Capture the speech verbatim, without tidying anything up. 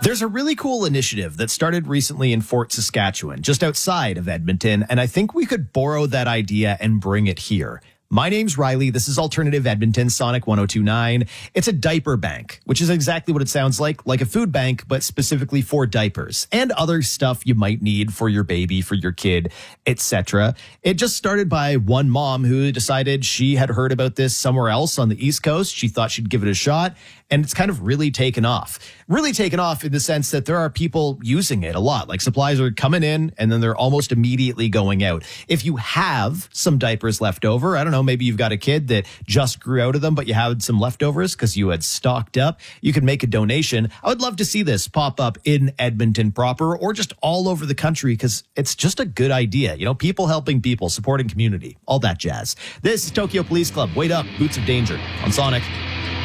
There's a really cool initiative that started recently in Fort Saskatchewan, just outside of Edmonton, and I think we could borrow that idea and bring it here. My name's Riley. This is Alternative Edmonton, Sonic one oh two point nine. It's a diaper bank, which is exactly what it sounds like, like a food bank, but specifically for diapers and other stuff you might need for your baby, for your kid, et cetera. It just started by one mom who decided she had heard about this somewhere else on the East Coast. She thought she'd give it a shot, and it's kind of really taken off. Really taken off in the sense that there are people using it a lot. Like supplies are coming in and then they're almost immediately going out. If you have some diapers left over, I don't know, maybe you've got a kid that just grew out of them, but you had some leftovers because you had stocked up, you could make a donation. I would love to see this pop up in Edmonton proper or just all over the country because it's just a good idea. You know, people helping people, supporting community, all that jazz. This is Tokyo Police Club. Wait up, Boots of Danger on Sonic.